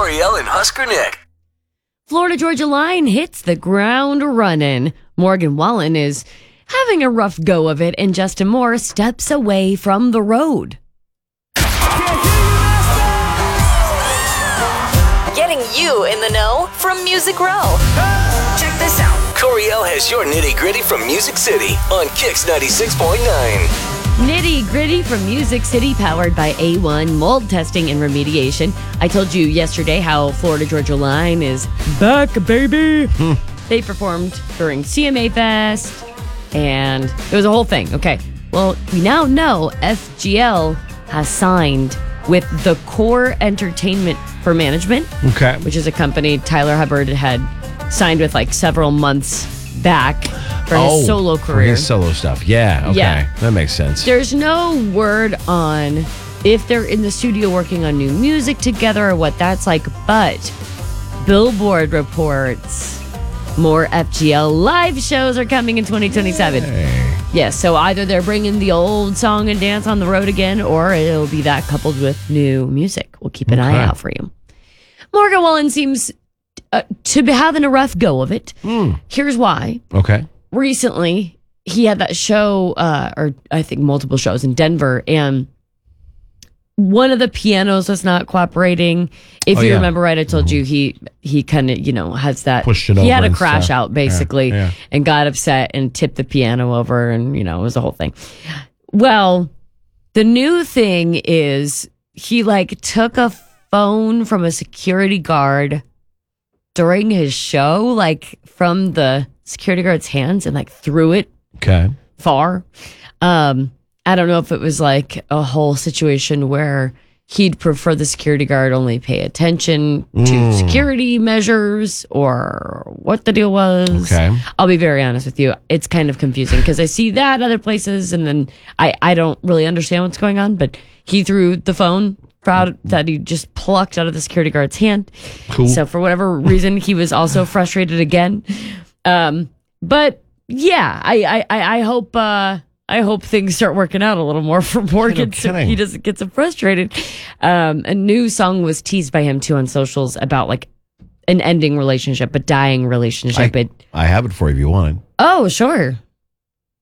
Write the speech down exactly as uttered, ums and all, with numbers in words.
Coriel and Husker Nick. Florida Georgia Line hits the ground running. Morgan Wallen is having a rough go of it, and Justin Moore steps away from the road. Getting you in the know from Music Row. Check this out. Coriel has your nitty gritty from Music City on Kix ninety-six point nine. Nitty gritty from Music City, powered by A one Mold Testing and Remediation. I told you yesterday how Florida Georgia Line is back, baby. Hmm. They performed during C M A Fest, and it was a whole thing. Okay, well, we now know F G L has signed with the Core Entertainment for Management, okay, which is a company Tyler Hubbard had signed with like several months back for his oh, solo career. For his solo stuff. Yeah, okay. Yeah. That makes sense. There's no word on if they're in the studio working on new music together or what that's like, but Billboard reports more F G L live shows are coming in twenty twenty-seven. Hey. Yes, so either they're bringing the old song and dance on the road again, or it'll be that coupled with new music. We'll keep an okay. eye out for you. Morgan Wallen seems uh, to be having a rough go of it. Mm. Here's why. Okay. Recently, he had that show, uh, or I think multiple shows in Denver, and one of the pianos was not cooperating. If oh, you yeah. remember right, I told mm-hmm. you he he kind of, you know, has that. Pushed it he over had a and crash stuff. out, basically, yeah, yeah. and got upset and tipped the piano over, and, you know, it was the whole thing. Well, the new thing is he, like, took a phone from a security guard during his show, like, from the security guard's hands, and like threw it okay far. Um, I don't know if it was like a whole situation where he'd prefer the security guard only pay attention to mm. security measures or what the deal was. Okay. I'll be very honest with you. It's kind of confusing because I see that other places and then I, I don't really understand what's going on, but he threw the phone proud that he just plucked out of the security guard's hand. Cool. So for whatever reason, he was also frustrated again. Um, but yeah, I, I, I hope, uh, I hope things start working out a little more for Morgan so he doesn't get so frustrated. Um, a new song was teased by him too on socials about like an ending relationship, a dying relationship. I, it, I have it for you if you want it. oh, sure.